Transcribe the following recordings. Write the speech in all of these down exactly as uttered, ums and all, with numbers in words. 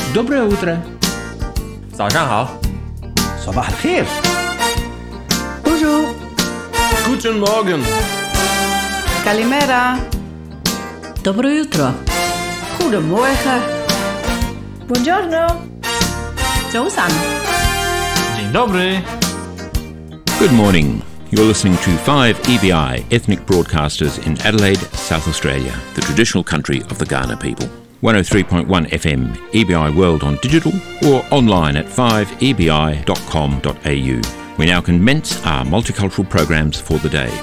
Доброе утро. 早上好。 صباح الخير. Bonjour. Guten Morgen. Kalimera. Доброе утро. Goedemorgen. Buongiorno. Zosan. Dzień dobry. Good morning. You're listening to five E B I, ethnic broadcasters in Adelaide, South Australia, the traditional country of the Kaurna people. one oh three point one F M, E B I World on digital, or online at five e b i dot com dot a u. We now commence our multicultural programs for the day.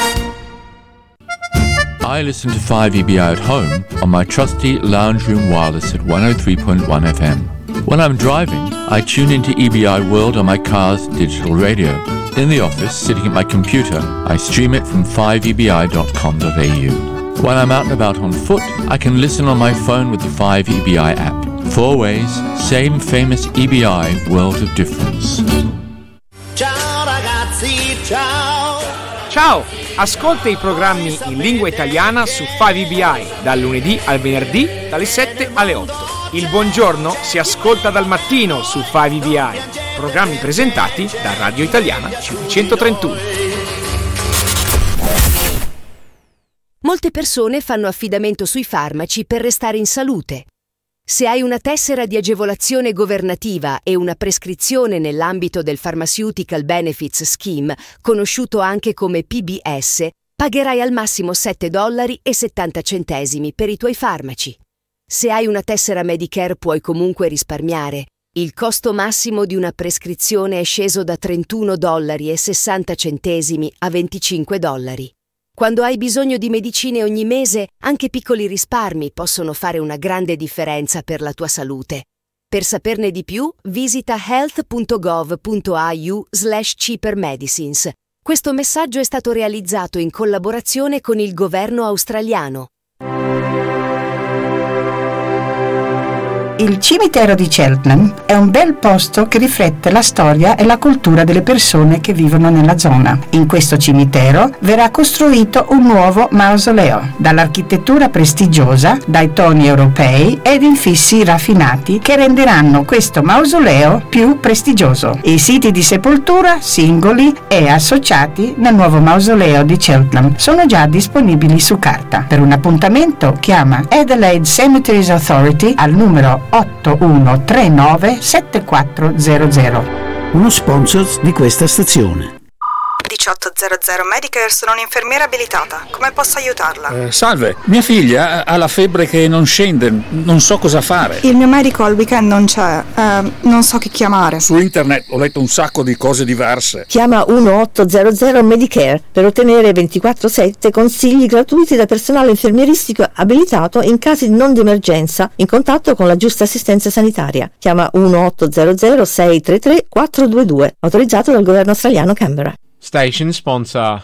I listen to five E B I at home on my trusty lounge room wireless at one oh three point one F M. When I'm driving, I tune into E B I World on my car's digital radio. In the office, sitting at my computer, I stream it from five e b i dot com dot a u. When I'm out and about on foot, I can listen on my phone with the five E B I app. Four ways, same famous E B I world of difference. Ciao ragazzi, ciao! Ciao! Ascolta i programmi in lingua italiana su five E B I, dal lunedì al venerdì, dalle sette alle otto. Il buongiorno si ascolta dal mattino su five E B I. Programmi presentati da Radio Italiana cinquecentotrentuno. Molte persone fanno affidamento sui farmaci per restare in salute. Se hai una tessera di agevolazione governativa e una prescrizione nell'ambito del Pharmaceutical Benefits Scheme, conosciuto anche come P B S, pagherai al massimo sette dollari e settanta centesimi per i tuoi farmaci. Se hai una tessera Medicare puoi comunque risparmiare. Il costo massimo di una prescrizione è sceso da trentuno dollari e sessanta centesimi a venticinque dollari. Quando hai bisogno di medicine ogni mese, anche piccoli risparmi possono fare una grande differenza per la tua salute. Per saperne di più, visita health punto gov punto a u slash cheaper medicines. Questo messaggio è stato realizzato in collaborazione con il governo australiano. Il cimitero di Cheltenham è un bel posto che riflette la storia e la cultura delle persone che vivono nella zona. In questo cimitero verrà costruito un nuovo mausoleo, dall'architettura prestigiosa, dai toni europei ed infissi raffinati che renderanno questo mausoleo più prestigioso. I siti di sepoltura singoli e associati nel nuovo mausoleo di Cheltenham sono già disponibili su carta. Per un appuntamento chiama Adelaide Cemeteries Authority al numero otto uno tre nove sette quattro zero zero. Uno sponsor di questa stazione. diciotto zero zero Medicare, sono un'infermiera abilitata. Come posso aiutarla? Eh, salve, mia figlia ha la febbre che non scende, non so cosa fare. Il mio medico al weekend non c'è, eh, non so chi chiamare. Su internet ho letto un sacco di cose diverse. Chiama uno otto zero zero Medicare per ottenere ventiquattro sette consigli gratuiti da personale infermieristico abilitato in casi non di emergenza, in contatto con la giusta assistenza sanitaria. Chiama uno otto zero zero sei tre tre quattro due due, autorizzato dal governo australiano Canberra. Station sponsor.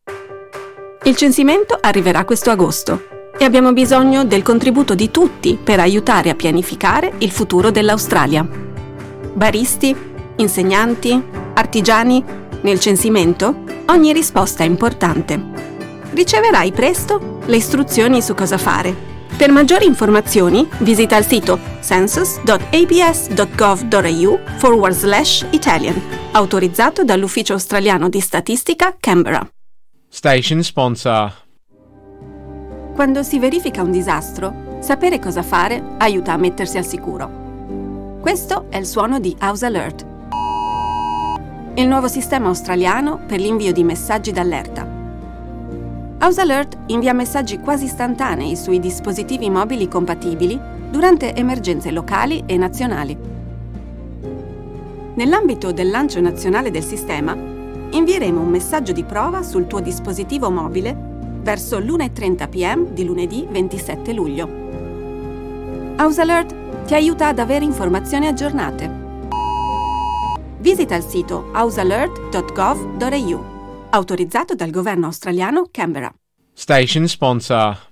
Il censimento arriverà questo agosto e abbiamo bisogno del contributo di tutti per aiutare a pianificare il futuro dell'Australia. Baristi, insegnanti, artigiani, nel censimento ogni risposta è importante. Riceverai presto le istruzioni su cosa fare. Per maggiori informazioni visita il sito census dot a b s dot gov dot a u forward slash Italian, autorizzato dall'Ufficio Australiano di Statistica Canberra. Station sponsor. Quando si verifica un disastro, sapere cosa fare aiuta a mettersi al sicuro. Questo è il suono di House Alert, il nuovo sistema australiano per l'invio di messaggi d'allerta. House Alert invia messaggi quasi istantanei sui dispositivi mobili compatibili durante emergenze locali e nazionali. Nell'ambito del lancio nazionale del sistema, invieremo un messaggio di prova sul tuo dispositivo mobile verso l'una e trenta p m di lunedì ventisette luglio. House Alert ti aiuta ad avere informazioni aggiornate. Visita il sito house alert dot gov dot a u, autorizzato dal governo australiano Canberra. Station sponsor.